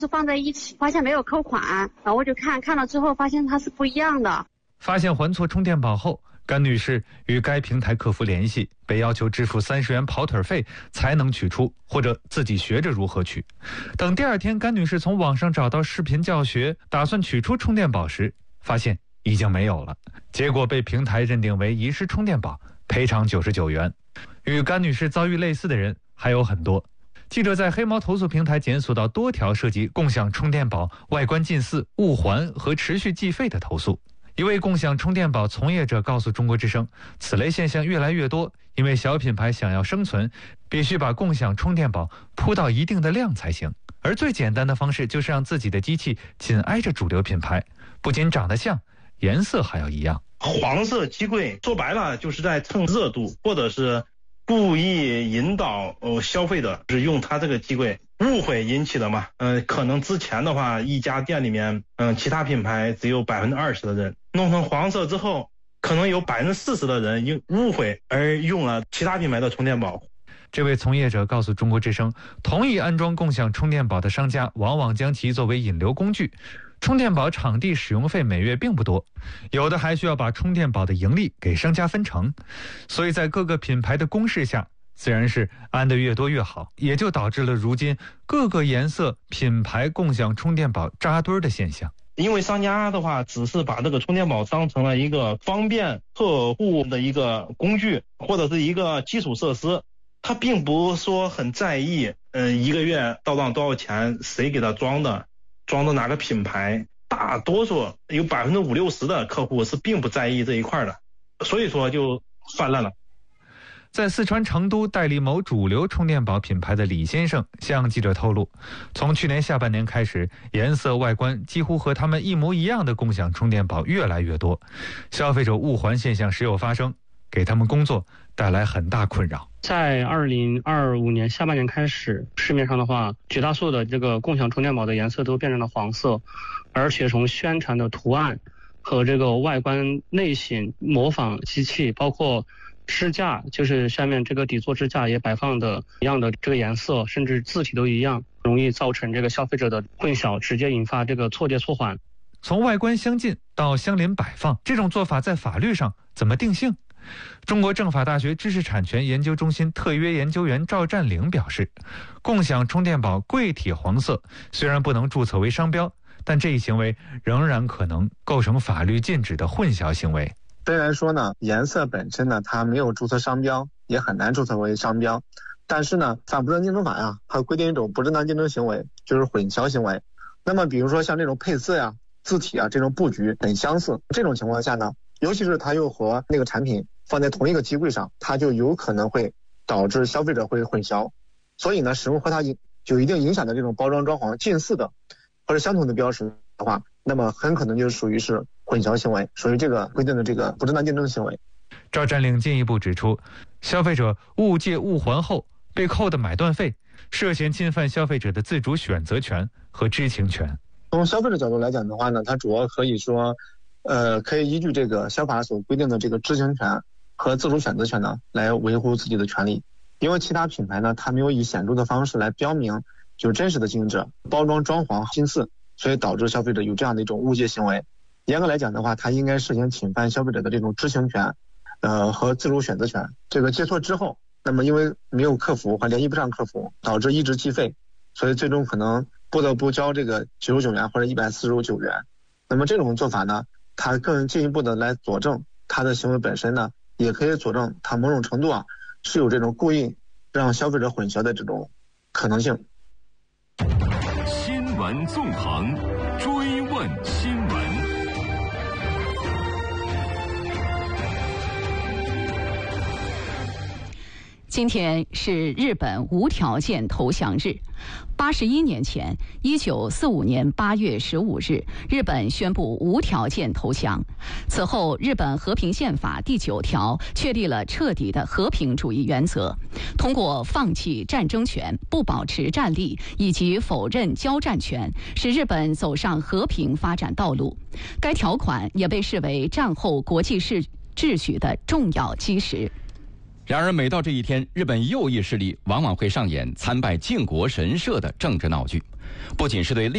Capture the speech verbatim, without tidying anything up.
是放在一起，发现没有扣款，然后我就看看了之后，发现它是不一样的。 发现还错充电宝后，甘女士与该平台客服联系，被要求支付三十元跑腿费才能取出，或者自己学着如何取。等第二天，甘女士从网上找到视频教学，打算取出充电宝时，发现已经没有了，结果被平台认定为遗失充电宝，赔偿九十九元。与甘女士遭遇类似的人还有很多。记者在黑猫投诉平台检索到多条涉及共享充电宝外观近似、误还和持续计费的投诉。一位共享充电宝从业者告诉中国之声，此类现象越来越多，因为小品牌想要生存，必须把共享充电宝铺到一定的量才行。而最简单的方式就是让自己的机器紧挨着主流品牌，不仅长得像，颜色还要一样。 黄色机柜说白了就是在蹭热度，或者是故意引导呃消费者是用它这个机柜，误会引起的嘛。嗯、呃，可能之前的话，一家店里面，嗯、呃，其他品牌只有百分之二十的人弄成黄色之后，可能有百分之四十的人因误会而用了其他品牌的充电宝。 这位从业者告诉中国之声，同意安装共享充电宝的商家往往将其作为引流工具。充电宝场地使用费每月并不多，有的还需要把充电宝的盈利给商家分成，所以在各个品牌的攻势下，自然是安得越多越好，也就导致了如今各个颜色品牌共享充电宝扎堆的现象。 因为商家的话只是把这个充电宝当成了一个方便客户的一个工具，或者是一个基础设施，他并不说很在意嗯、呃，一个月到账多少钱，谁给他装的，装的哪个品牌，大多数有百分之五六十的客户是并不在意这一块的，所以说就泛滥了。 在四川成都代理某主流充电宝品牌的李先生向记者透露，从去年下半年开始，颜色外观几乎和他们一模一样的共享充电宝越来越多，消费者误还现象时有发生，给他们工作带来很大困扰。 在二零二五年下半年开始，市面上的话，绝大多数的这个共享充电宝的颜色都变成了黄色，而且从宣传的图案和这个外观类型模仿机器，包括支架，就是下面这个底座支架也摆放的一样的这个颜色，甚至字体都一样，容易造成这个消费者的混淆，直接引发这个错接错还。 从外观相近到相邻摆放，这种做法在法律上怎么定性？中国政法大学知识产权研究中心特约研究员赵占领表示，共享充电宝柜体黄色虽然不能注册为商标，但这一行为仍然可能构成法律禁止的混淆行为。 虽然说呢，颜色本身呢，它没有注册商标，也很难注册为商标，但是呢，反不正竞争法呀，它规定一种不正当竞争行为，就是混淆行为。那么比如说像这种配色呀、字体啊这种布局很相似，这种情况下呢，尤其是它又和那个产品放在同一个机柜上，它就有可能会导致消费者会混淆。所以呢，使用和它有一定影响的这种包装装潢近似的或者相同的标识的话，那么很可能就属于是混淆行为，属于这个规定的这个不正当竞争行为。 赵占领进一步指出，消费者误借误还后被扣的买断费，涉嫌侵犯消费者的自主选择权和知情权。 从消费者角度来讲的话呢，它主要可以说呃，可以依据这个消法所规定的这个知情权和自主选择权呢，来维护自己的权利。因为其他品牌呢，它没有以显著的方式来标明就真实的经营者，包装装潢近似，所以导致消费者有这样的一种误借行为。严格来讲的话，它应该涉嫌侵犯消费者的这种知情权呃和自主选择权。这个借错之后，那么因为没有客服或联系不上客服，导致一直计费，所以最终可能不得不交这个九十九元或者一百四十九元。那么这种做法呢，它更进一步的来佐证它的行为本身呢，也可以佐证它某种程度啊是有这种故意让消费者混淆的这种可能性。 新闻纵横，追问新闻。 今天是日本无条件投降日。八十一年前，一九四五年八月十五日，日本宣布无条件投降。此后，日本和平宪法第九条确立了彻底的和平主义原则，通过放弃战争权、不保持战力以及否认交战权，使日本走上和平发展道路。该条款也被视为战后国际秩秩序的重要基石。 然而，每到这一天，日本右翼势力往往会上演参拜靖国神社的政治闹剧，不仅是对